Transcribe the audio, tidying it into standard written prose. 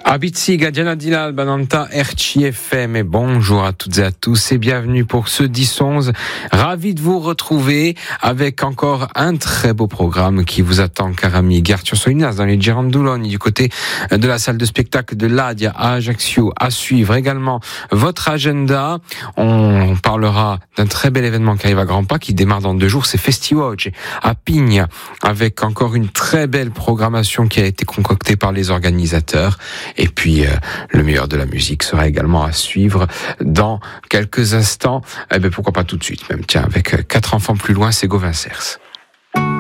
Abitsi Gadiana Dilal Bananta RCFM et bonjour à toutes et à tous et bienvenue pour ce 10-11. Ravi de vous retrouver avec encore un très beau programme qui vous attend, car ami Garture Soinas dans les Girandoulogne du côté de la salle de spectacle de l'Adia à Ajaccio. À suivre également votre agenda. On parlera d'un très bel événement qui arrive à grands pas, qui démarre dans 2 jours, c'est Festioggi à Pigne, avec encore une très belle programmation qui a été concoctée par les organisateurs. Et puis, le meilleur de la musique sera également à suivre dans quelques instants. Eh ben, pourquoi pas tout de suite même. Tiens, avec 4 enfants plus loin, c'est Gauvin Cers.